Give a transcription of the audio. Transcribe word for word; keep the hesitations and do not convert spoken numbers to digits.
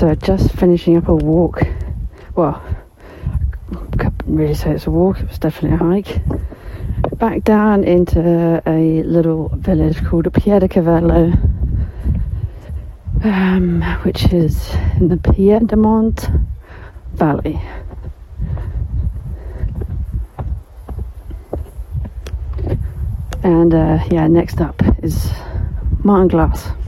So just finishing up a walk. Well, I couldn't really say it's a walk, it was definitely a hike. Back down into a little village called Piedicavallo, um, which is in the Piedmont Valley. And uh, yeah, next up is Martin Glass.